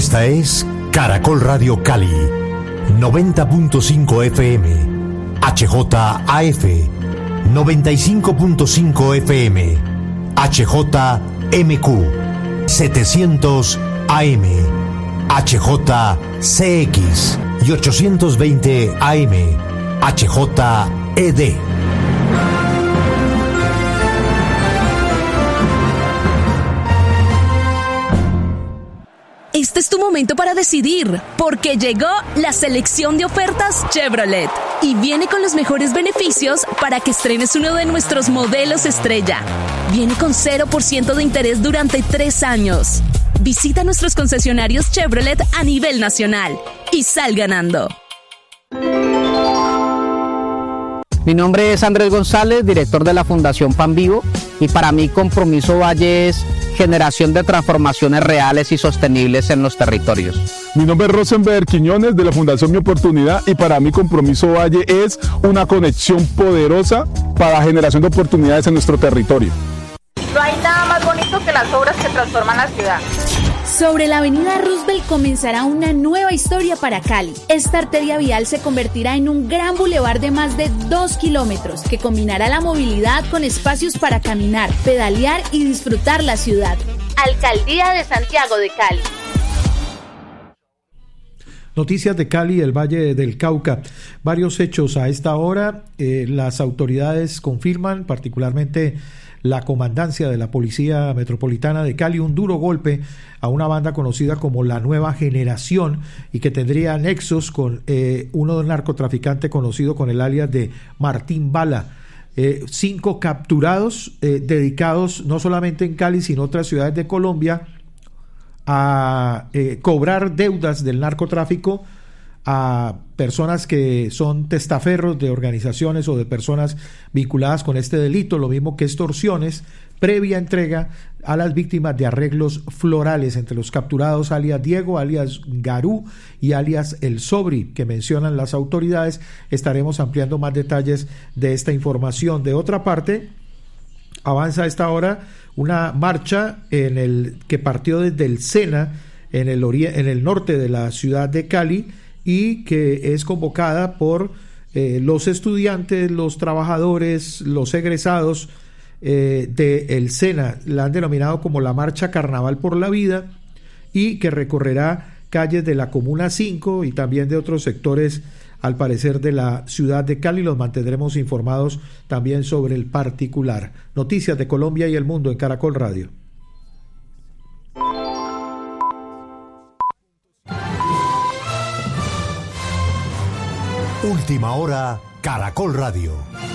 Esta es Caracol Radio Cali, 90.5 FM, HJAF, 95.5 FM, HJMQ, 700 AM, HJCX y 820 AM, HJED. Este es tu momento para decidir, porque llegó la selección de ofertas Chevrolet y viene con los mejores beneficios para que estrenes uno de nuestros modelos estrella. Viene con 0% de interés durante 3 años. Visita nuestros concesionarios Chevrolet a nivel nacional y sal ganando. Mi nombre es Andrés González, director de la Fundación Pan Vivo, y para mí Compromiso Valle es generación de transformaciones reales y sostenibles en los territorios. Mi nombre es Rosenberg Quiñones, de la Fundación Mi Oportunidad, y para mí Compromiso Valle es una conexión poderosa para generación de oportunidades en nuestro territorio. No hay nada más bonito que las obras que transforman la ciudad. Sobre la avenida Roosevelt comenzará una nueva historia para Cali. Esta arteria vial se convertirá en un gran bulevar de más de 2 kilómetros que combinará la movilidad con espacios para caminar, pedalear y disfrutar la ciudad. Alcaldía de Santiago de Cali. Noticias de Cali, el Valle del Cauca. Varios hechos a esta hora. Las autoridades confirman, particularmente la comandancia de la Policía Metropolitana de Cali, un duro golpe a una banda conocida como la Nueva Generación y que tendría nexos con uno del narcotraficante conocido con el alias de Martín Bala. 5 capturados dedicados no solamente en Cali sino en otras ciudades de Colombia a cobrar deudas del narcotráfico a personas que son testaferros de organizaciones o de personas vinculadas con este delito, lo mismo que extorsiones, previa entrega a las víctimas de arreglos florales. Entre los capturados, alias Diego, alias Garú y alias El Sobri, que mencionan las autoridades. Estaremos ampliando más detalles de esta información. De otra parte, avanza a esta hora una marcha que partió desde el Sena, en el norte de la ciudad de Cali, y que es convocada por los estudiantes, los trabajadores, los egresados del SENA. La han denominado como la Marcha Carnaval por la Vida, y que recorrerá calles de la Comuna 5 y también de otros sectores, al parecer, de la ciudad de Cali. Los mantendremos informados también sobre el particular. Noticias de Colombia y el mundo en Caracol Radio. Última hora, Caracol Radio.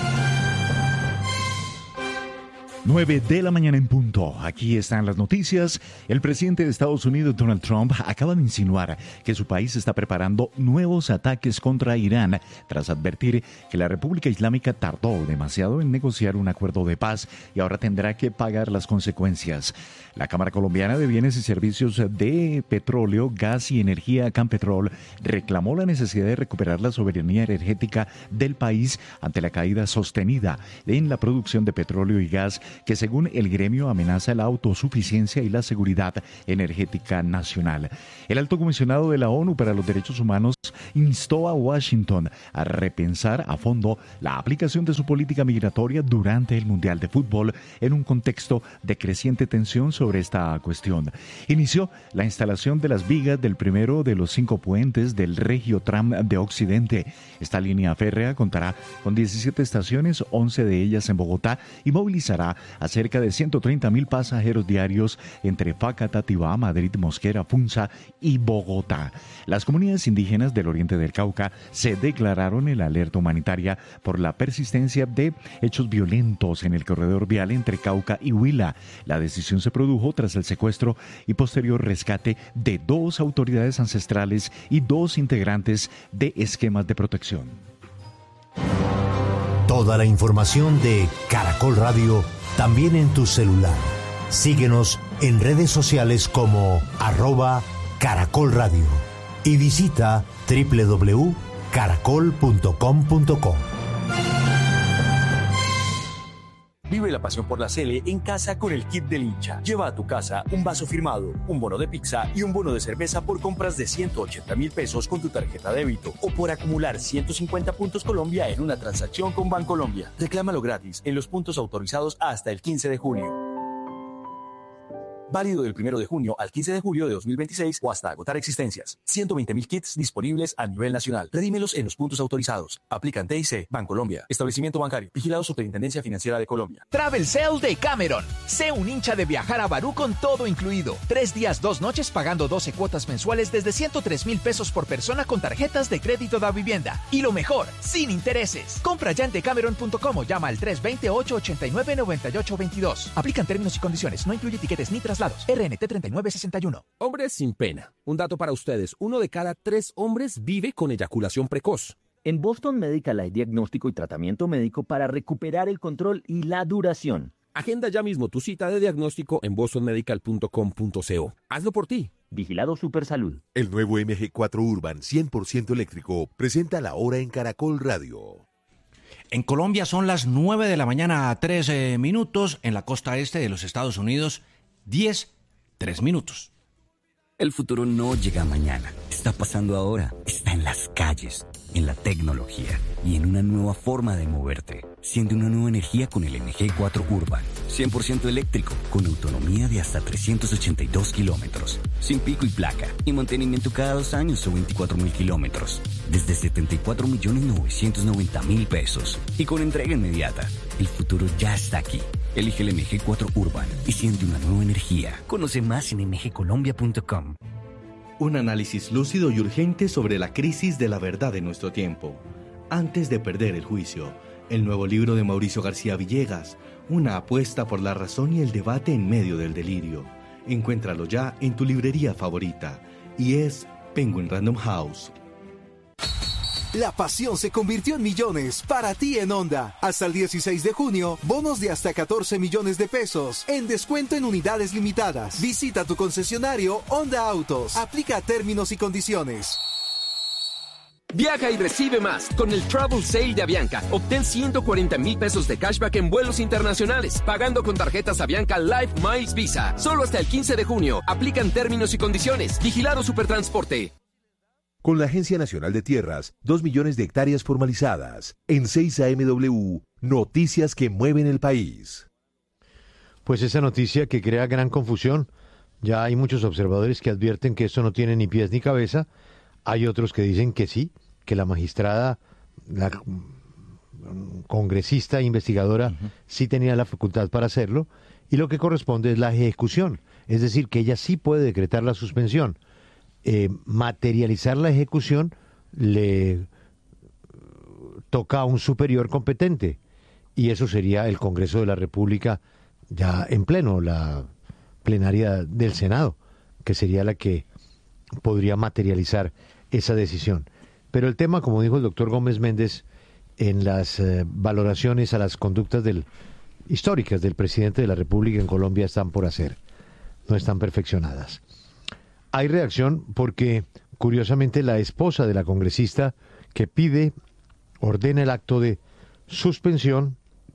9 de la mañana en punto. Aquí están las noticias. El presidente de Estados Unidos, Donald Trump, acaba de insinuar que su país está preparando nuevos ataques contra Irán tras advertir que la República Islámica tardó demasiado en negociar un acuerdo de paz y ahora tendrá que pagar las consecuencias. La Cámara Colombiana de Bienes y Servicios de Petróleo, Gas y Energía, Campetrol, reclamó la necesidad de recuperar la soberanía energética del país ante la caída sostenida en la producción de petróleo y gas, que según el gremio amenaza la autosuficiencia y la seguridad energética nacional. El alto comisionado de la ONU para los Derechos Humanos instó a Washington a repensar a fondo la aplicación de su política migratoria durante el Mundial de Fútbol en un contexto de creciente tensión sobre esta cuestión. Inició la instalación de las vigas del primero de los 5 puentes del Regiotram de Occidente. Esta línea férrea contará con 17 estaciones, 11 de ellas en Bogotá, y movilizará a cerca de 130,000 pasajeros diarios entre Facatativá, Madrid, Mosquera, Funza y Bogotá. Las comunidades indígenas del oriente del Cauca se declararon en la alerta humanitaria por la persistencia de hechos violentos en el corredor vial entre Cauca y Huila. La decisión se produjo tras el secuestro y posterior rescate de 2 autoridades ancestrales y 2 integrantes de esquemas de protección. Toda la información de Caracol Radio también en tu celular. Síguenos en redes sociales como @Caracol Radio y visita www.caracol.com.co. Vive Vive la pasión por la Sele en casa con el kit del hincha. Lleva a tu casa un vaso firmado, un bono de pizza y un bono de cerveza por compras de 180,000 pesos con tu tarjeta débito o por acumular 150 puntos Colombia en una transacción con Bancolombia. Reclámalo gratis en los puntos autorizados hasta el 15 de junio. Válido del 1 de junio al 15 de julio de 2026 o hasta agotar existencias. 120,000 kits disponibles a nivel nacional. Redímelos en los puntos autorizados. Aplican TIC, Bancolombia. Establecimiento bancario. Vigilado Superintendencia Financiera de Colombia. Travel Sale de Cameron. Sé un hincha de viajar a Barú con todo incluido. 3 días, 2 noches pagando 12 cuotas mensuales desde 103,000 pesos por persona con tarjetas de crédito da vivienda. Y lo mejor, sin intereses. Compra ya en decameron.com o llama al 320-889-9822. Aplican términos y condiciones. No incluye tiquetes ni traslados. RNT 3961. Hombres sin pena. Un dato para ustedes. 1 de cada 3 hombres vive con eyaculación precoz. En Boston Medical hay diagnóstico y tratamiento médico para recuperar el control y la duración. Agenda ya mismo tu cita de diagnóstico en bostonmedical.com.co. Hazlo por ti. Vigilado Supersalud. El nuevo MG4 Urban 100% eléctrico presenta la hora en Caracol Radio. En Colombia son las 9 de la mañana a 13 minutos. En la costa este de los Estados Unidos, 3 minutos. El futuro no llega mañana, está pasando ahora, está en las calles, en la tecnología y en una nueva forma de moverte. Siente una nueva energía con el MG4 Urban, 100% eléctrico, con autonomía de hasta 382 kilómetros, sin pico y placa, y mantenimiento cada 2 años o 24,000 kilómetros, desde 74,990,000 pesos, y con entrega inmediata. El futuro ya está aquí. Elige el MG4 Urban y siente una nueva energía. Conoce más en mgcolombia.com. Un análisis lúcido y urgente sobre la crisis de la verdad de nuestro tiempo. Antes de perder el juicio, el nuevo libro de Mauricio García Villegas, una apuesta por la razón y el debate en medio del delirio. Encuéntralo ya en tu librería favorita. Y es Penguin Random House. La pasión se convirtió en millones para ti en Honda. Hasta el 16 de junio, bonos de hasta 14 millones de pesos en descuento en unidades limitadas. Visita tu concesionario Honda Autos. Aplica términos y condiciones. Viaja y recibe más con el Travel Sale de Avianca. Obtén 140,000 pesos de cashback en vuelos internacionales, pagando con tarjetas Avianca Life Miles Visa. Solo hasta el 15 de junio. Aplican términos y condiciones. Vigilado Supertransporte. Con la Agencia Nacional de Tierras, 2 millones de hectáreas formalizadas. En 6am, noticias que mueven el país. Pues esa noticia que crea gran confusión. Ya hay muchos observadores que advierten que esto no tiene ni pies ni cabeza. Hay otros que dicen que sí, que la magistrada, la congresista e investigadora, sí tenía la facultad para hacerlo. Y lo que corresponde es la ejecución. Es decir, que ella sí puede decretar la suspensión. Materializar la ejecución le toca a un superior competente y eso sería el Congreso de la República ya en pleno, la plenaria del Senado, que sería la que podría materializar esa decisión. Pero el tema, como dijo el doctor Gómez Méndez, en las valoraciones a las conductas históricas del presidente de la República en Colombia están por hacer, no están perfeccionadas. Hay reacción porque, curiosamente, la esposa de la congresista que ordena el acto de suspensión,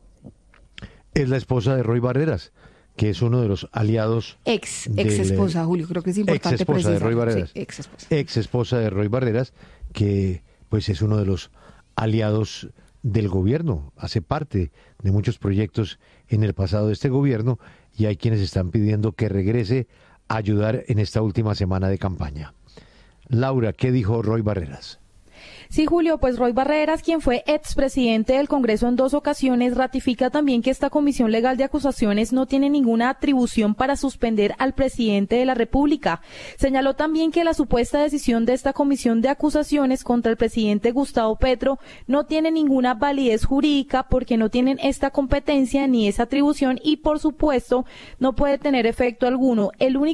es la esposa de Roy Barreras, que es uno de los aliados... Ex esposa, Julio, creo que es importante precisar. De Roy Barreras. Sí, ex esposa. Ex esposa de Roy Barreras, que pues es uno de los aliados del gobierno, hace parte de muchos proyectos en el pasado de este gobierno, y hay quienes están pidiendo que regrese a ayudar en esta última semana de campaña. Laura, ¿qué dijo Roy Barreras? Sí, Julio, pues Roy Barreras, quien fue expresidente del Congreso en 2 ocasiones, ratifica también que esta Comisión Legal de Acusaciones no tiene ninguna atribución para suspender al presidente de la República. Señaló también que la supuesta decisión de esta Comisión de Acusaciones contra el presidente Gustavo Petro no tiene ninguna validez jurídica porque no tienen esta competencia ni esa atribución y, por supuesto, no puede tener efecto alguno. El único